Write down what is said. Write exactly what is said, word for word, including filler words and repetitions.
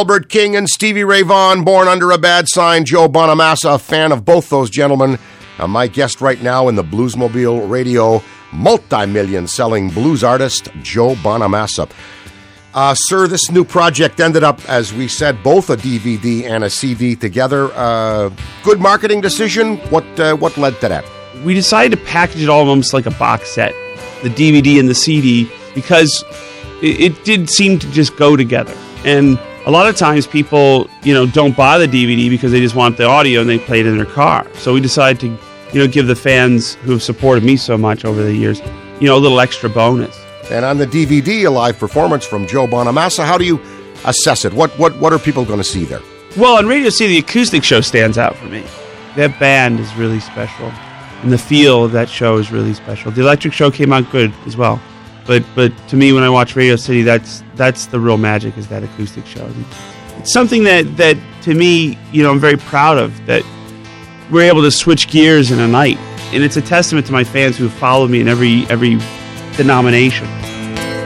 Albert King and Stevie Ray Vaughan, Born Under a Bad Sign. Joe Bonamassa, a fan of both those gentlemen. Uh, my guest right now in the Bluesmobile Radio, multi-million selling blues artist, Joe Bonamassa. Uh, sir, this new project ended up, as we said, both a D V D and a C D together. Uh, good marketing decision? What uh, what led to that? We decided to package it all almost like a box set, the D V D and the C D, because it, it did seem to just go together. And a lot of times people, you know, don't buy the D V D because they just want the audio and they play it in their car. So we decided to, you know, give the fans who have supported me so much over the years, you know, a little extra bonus. And on the D V D, a live performance from Joe Bonamassa. How do you assess it? What what what are people going to see there? Well, on Radio City, the acoustic show stands out for me. That band is really special, and the feel of that show is really special. The electric show came out good as well, but but to me, when I watch Radio City, that's that's the real magic, is that acoustic show. It's something that that to me, you know, I'm very proud of, that we're able to switch gears in a night, and it's a testament to my fans who have followed me in every every denomination.